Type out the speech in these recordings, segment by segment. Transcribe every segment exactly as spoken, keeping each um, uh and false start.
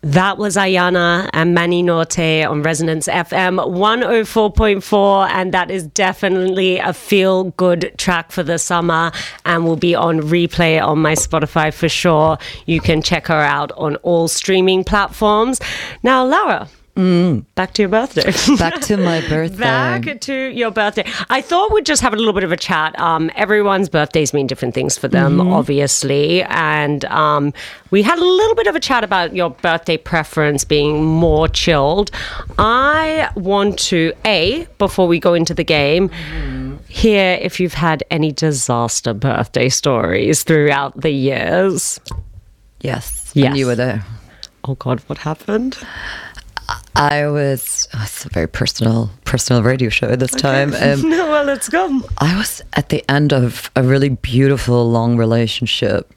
That was Ayana and Mani Norte on Resonance F M one oh four point four, and that is definitely a feel-good track for the summer and will be on replay on my Spotify for sure. You can check her out on all streaming platforms. Now, Lara, Mm. back to your birthday. Back to my birthday. Back to your birthday. I thought we'd just have a little bit of a chat. Um, everyone's birthdays mean different things for them, mm-hmm. obviously. And um, we had a little bit of a chat about your birthday preference being more chilled. I want to, A, before we go into the game, mm-hmm. hear if you've had any disaster birthday stories throughout the years. Yes. Yes. And you were there. Oh, God, what happened? I was, oh, it's a very personal, personal radio show this time. Okay. Um, no, well, let's go. I was at the end of a really beautiful, long relationship,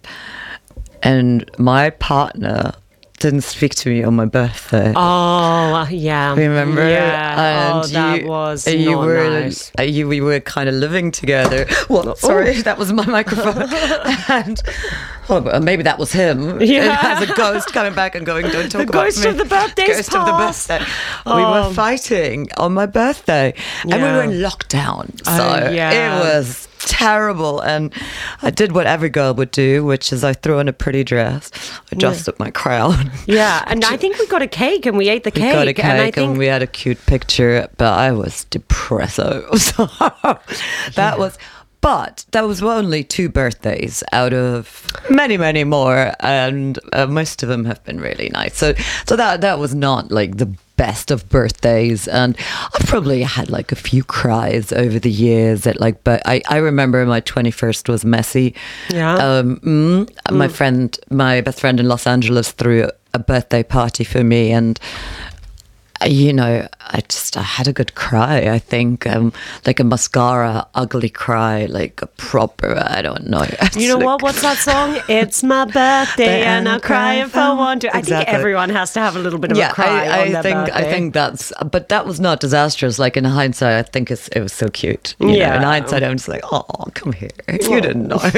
and my partner didn't speak to me on my birthday. Oh, yeah. Remember? Yeah. And oh, that you, was and you not were, nice. uh, you, we were kind of living together. Well, sorry, Oh. that was my microphone. and oh, well, maybe that was him. Yeah. It has a ghost coming back and going, don't talk The about ghost me. of the birthday's Ghost of the past. birthday. Oh. We were fighting on my birthday. And we Yeah. were in lockdown. So Oh, yeah. it was terrible, and I did what every girl would do, which is I threw on a pretty dress, adjusted yeah. my crown. Yeah, and I think we got a cake and we ate the we cake. got a cake and, I and, think... we had a cute picture, but I was depresso. So that yeah. was, but that was only two birthdays out of many, many more, and uh, most of them have been really nice. So, so that that was not like the best of birthdays, and I probably had like a few cries over the years at like, but I, I remember my twenty-first was messy. Yeah. Um, mm, mm. My friend, my best friend in Los Angeles threw a birthday party for me, and you know, I just, I had a good cry, I think, um, like a mascara, ugly cry, like a proper, I don't know. You know like, what? What's that song? It's my birthday and I'll cry if I want to. Exactly. I think everyone has to have a little bit of yeah, a cry I, on I their think, birthday. I think that's, but that was not disastrous. Like in hindsight, I think it's, it was so cute. You yeah. know, in hindsight, I'm just like, oh, come here. You oh. didn't know.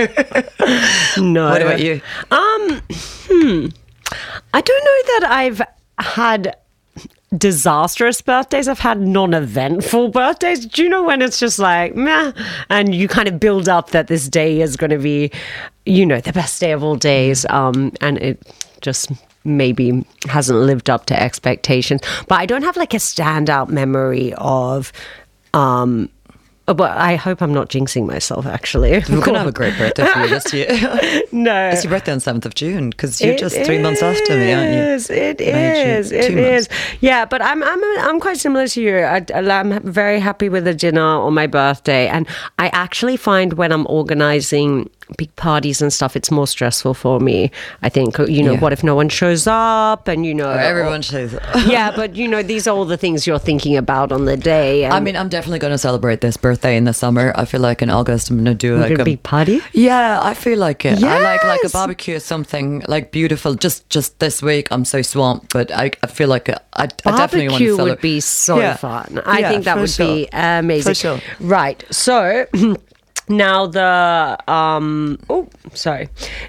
No. What about you? Um, hmm. I don't know that I've had disastrous birthdays. I've had non-eventful birthdays. Do you know when it's just like meh, and you kind of build up that this day is going to be, you know, the best day of all days, um and it just maybe hasn't lived up to expectations. But I don't have like a standout memory of um but I hope I'm not jinxing myself, actually. We're going to have a great birthday for you this year. No. It's your birthday on seventh of June, because you're It just three months after me, aren't you? Is, it Made is. you It two is. months. Yeah, but I'm I'm I'm quite similar to you. I, I'm very happy with the dinner on my birthday, and I actually find when I'm organising big parties and stuff, it's more stressful for me. I think, you know, Yeah. what if no one shows up, and you know, Oh, everyone shows up. yeah, but you know, these are all the things you're thinking about on the day. And I mean, I'm definitely going to celebrate this birthday in the summer. I feel like in August I'm going to do like a a big party. Yeah, I feel like it. I like like a Yes. barbecue or something like beautiful. Just just this week I'm so swamped, but I, I feel like I, I definitely want to Barbecue celebrate. would be so Yeah. fun. I Yeah, think that for would sure. be amazing. For sure. Right. So now the um oh sorry.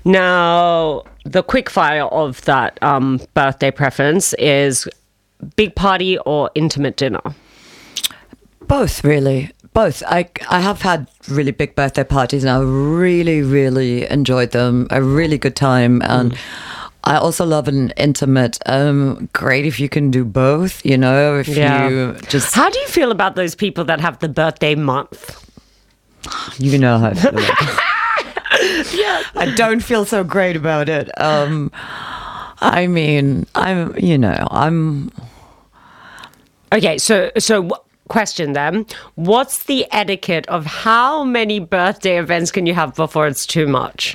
Now the quick fire of that um birthday preference is big party or intimate dinner. Both, really. Both. I, I have had really big birthday parties, and I really, really enjoyed them. A really good time. And mm. I also love an intimate. Um, great if you can do both, you know, if Yeah. you just... How do you feel about those people that have the birthday month? You know how I feel about it. Yeah. I don't feel so great about it. Um, I mean, I'm, you know, I'm... Okay, so so w- question then. What's the etiquette of how many birthday events can you have before it's too much?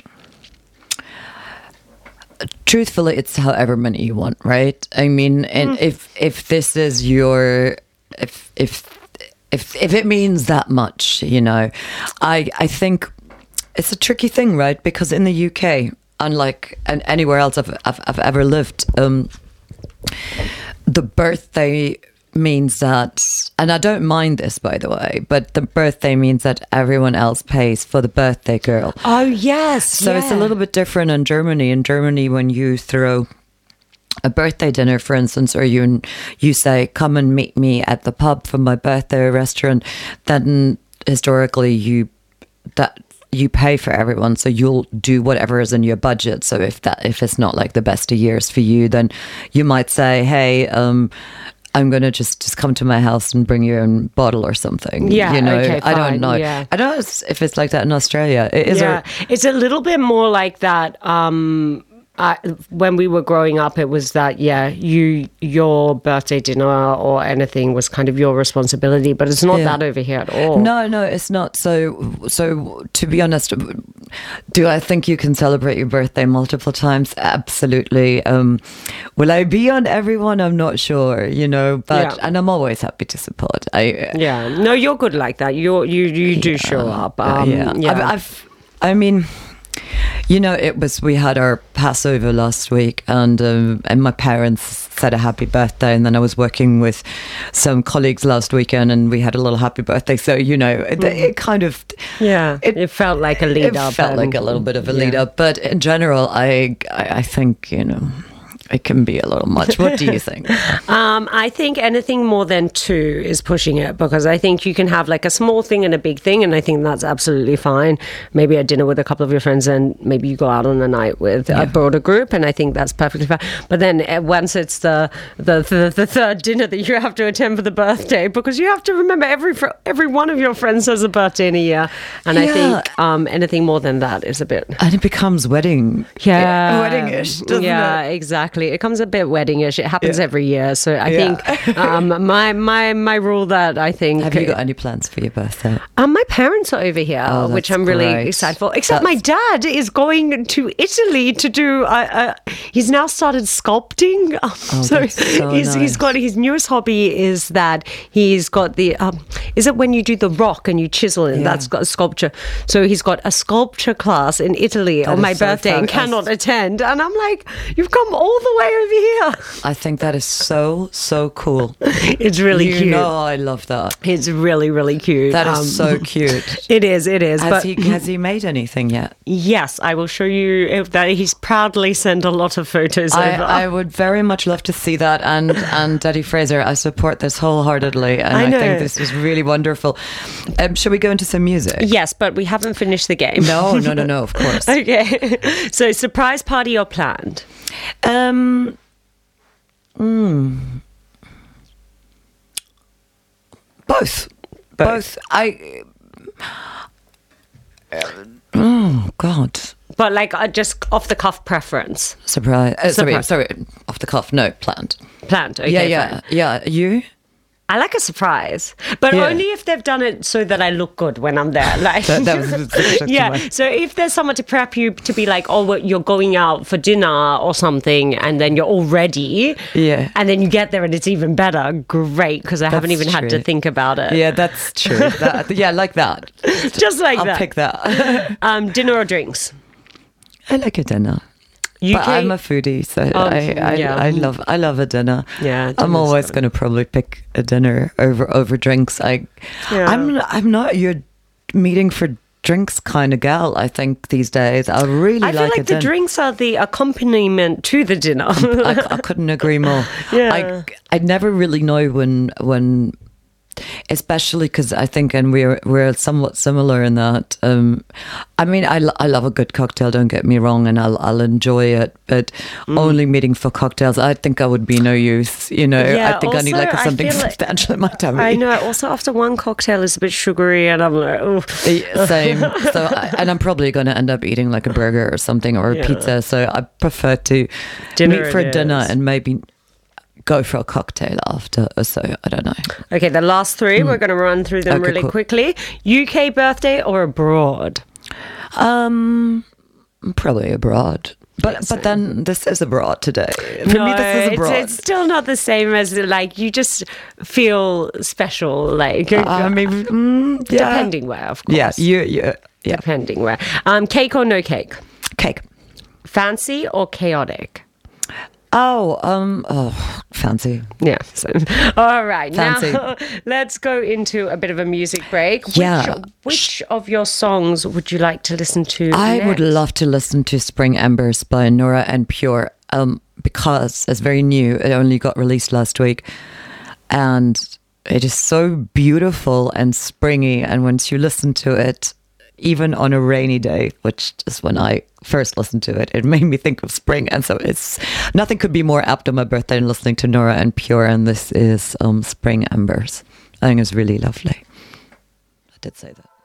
Truthfully, it's however many you want, right? I mean, and mm. if if this is your if if if if it means that much, you know, I I think it's a tricky thing, right? Because in the U K, unlike and anywhere else I've I've, I've ever lived, um, the birthday means that, and I don't mind this, by the way, but the birthday means that everyone else pays for the birthday girl. Oh, yes. So yeah. it's a little bit different in Germany. In Germany, when you throw a birthday dinner, for instance, or you you say, come and meet me at the pub for my birthday or restaurant, then historically you that you pay for everyone, so you'll do whatever is in your budget. So if that if it's not like the best of years for you, then you might say, hey, um I'm going to just, just come to my house and bring you a bottle or something. Yeah, you know, okay, I fine, don't know. yeah. I don't know if it's like that in Australia. Is yeah, there, it's a little bit more like that. Um, I, when we were growing up, it was that, yeah, you your birthday dinner or anything was kind of your responsibility, but it's not Yeah. that over here at all. No, no, it's not. So, so to be honest, do I think you can celebrate your birthday multiple times? Absolutely. Um, will I be on everyone? I'm not sure, you know, but, Yeah. and I'm always happy to support. I, Yeah, no, you're good like that. You're, you you do show up. Um, yeah. yeah. I've, I've, I mean, you know, it was, we had our Passover last week, and um, and my parents said a happy birthday, and then I was working with some colleagues last weekend, and we had a little happy birthday. So, you know, it, it kind of, yeah, it, it felt like a lead it up. felt and- like a little bit of a lead yeah. up. But in general, I, I I think, you know, it can be a little much. What do you think? Um, I think anything more than two is pushing it, because I think you can have like a small thing and a big thing, and I think that's absolutely fine. Maybe a dinner with a couple of your friends, and maybe you go out on a night with Yeah. a broader group, and I think that's perfectly fine. But then uh, once it's the the, the the third dinner that you have to attend for the birthday, because you have to remember every fr- every one of your friends has a birthday in a year, and I Yeah. think um, anything more than that is a bit. And it becomes wedding, Yeah, weddingish, doesn't yeah, it? exactly. It comes a bit weddingish. It happens Yeah. every year. So I Yeah. think um, my my my rule that I think. Have you got any plans for your birthday? Um, my parents are over here, Oh, which that's I'm really great. excited for. Except my That's- dad is going to Italy to do. Uh, uh, he's now started sculpting. Um, Oh, so that's so he's, he's nice. got his newest hobby is that he's got the. Um, is it when you do the rock and you chisel and Yeah. that's got a sculpture? So he's got a sculpture class in Italy That on is my so birthday fun. and cannot attend. And I'm like, you've come all the way over here. I think that is so, so cool. It's really you cute. know, I love that. It's really, really cute. That is Um, so cute. It is, it is. Has but he has he made anything yet? yes, I will show you if that he's proudly sent a lot of photos I, over. I would very much love to see that. And and Daddy Fraser, I support this wholeheartedly, and I I, know. think this is really wonderful. Um, shall we go into some music? Yes, but we haven't finished the game. No, no, no, no. Of course. Okay. So surprise party or planned? Um. mm. Both. Both. I. Oh God. But like uh, just off the cuff preference. Surprise. Uh, sorry, Surprise. sorry. Off the cuff. No, planned. Planned. Okay, yeah, yeah, fine. yeah. You? I like a surprise, but Yeah. only if they've done it so that I look good when I'm there. Like, That- that was- that's too yeah. much. So if there's someone to prep you to be like, oh, well, you're going out for dinner or something, and then you're all ready, Yeah. and then you get there and it's even better. Great, because I haven't That's even had to true. think about it. Yeah, that's true. That, yeah, like that. Just like I'll that. pick that. Um, dinner or drinks? I like a dinner. U K. But I'm a foodie, so Oh, I, I, yeah. I love I love a dinner. Yeah, I'm dinner's always good. going to probably pick a dinner over over drinks. I, Yeah. I'm I'm not your meeting for drinks kind of gal. I think these days I really I feel like, like, a the dinner. drinks are the accompaniment to the dinner. I, c- I couldn't agree more. Yeah. I I never really know when when. Especially because I think, and we're we're somewhat similar in that. Um, I mean, I, lo- I love a good cocktail. Don't get me wrong, and I'll I'll enjoy it. But Mm. only meeting for cocktails, I think I would be no use. You know, Yeah, I think I need also, like I something feel like- substantial in my tummy. I know. Also, after one cocktail is a bit sugary, and I'm like, oh. Yeah, Same. So, I, and I'm probably going to end up eating like a burger or something or a Yeah. pizza. So I prefer to Dinner meet for it dinner is. and maybe go for a cocktail after. So I don't know. Okay, the last three, we're going to run through them Hmm. Okay, really cool. quickly. U K birthday or abroad? Um, probably abroad. But Yeah, but same. then this is abroad today. For me, this is it's, abroad. it's still not the same as like you just feel special, like I mean, mm, yeah. depending where, of course. Yeah, you, you, yeah. Depending where. Um, cake or no cake? Cake. Fancy or chaotic? Oh, um, oh, fancy. Yeah. So, all right. Fancy. Now let's go into a bit of a music break. Yeah. Which, which of your songs would you like to listen to? I next? would love to listen to Spring Embers by Nora and Pure. um, because it's very new. It only got released last week, and it is so beautiful and springy. And once you listen to it, even on a rainy day, which is when I first listened to it, it made me think of spring. And so it's nothing could be more apt on my birthday than listening to Nora En Pure. And this is um, Spring Embers. I think it's really lovely. I did say that.